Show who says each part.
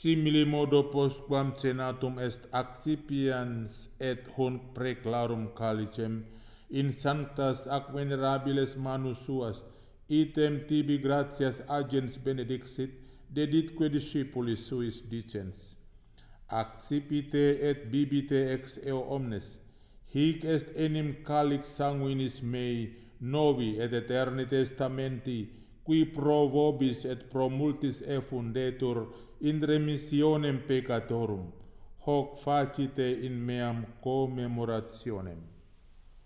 Speaker 1: Simili modo postquam cenatum est accipiens et hunc preclarum calicem in sanctas ac venerabiles manus suas, item tibi gratias agens benedixit, deditque discipulis suis dicens. Accipite et bibite ex eo omnes, hic est enim calix sanguinis mei, novi et eterni testamenti, qui pro vobis et pro multis effundetur in remissionem peccatorum, hoc facite in meam commemorationem.